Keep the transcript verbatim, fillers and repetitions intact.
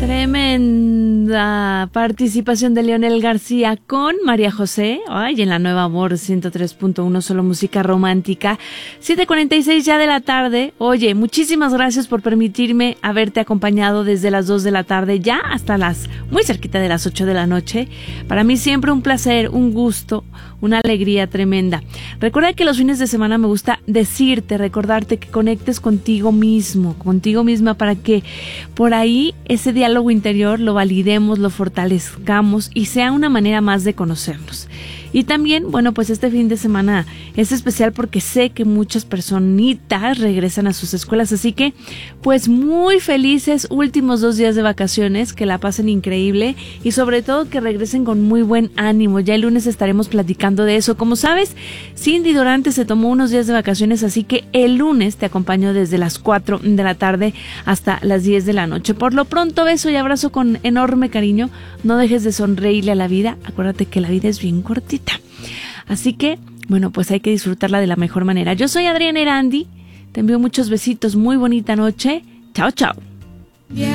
Tremenda participación de Leonel García con María José. Ay, en la Nueva Amor ciento tres punto uno, solo música romántica. siete cuarenta y seis ya de la tarde. Oye, muchísimas gracias por permitirme haberte acompañado desde las dos de la tarde ya hasta las muy cerquita de las ocho de la noche. Para mí siempre un placer, un gusto, una alegría tremenda. Recuerda que los fines de semana me gusta decirte, recordarte que conectes contigo mismo, contigo misma, para que por ahí ese diálogo interior lo validemos, lo fortalezcamos y sea una manera más de conocernos. Y también, bueno, pues este fin de semana es especial porque sé que muchas personitas regresan a sus escuelas, así que pues muy felices últimos dos días de vacaciones, que la pasen increíble y sobre todo que regresen con muy buen ánimo. Ya el lunes estaremos platicando de eso. Como sabes, Cindy Durante se tomó unos días de vacaciones, así que el lunes te acompaño desde las cuatro de la tarde hasta las diez de la noche. Por lo pronto, beso y abrazo con enorme cariño. No dejes de sonreírle a la vida. Acuérdate que la vida es bien cortita. Así que, bueno, pues hay que disfrutarla de la mejor manera. Yo soy Adriana Erandi, te envío muchos besitos, muy bonita noche. Chao, chao.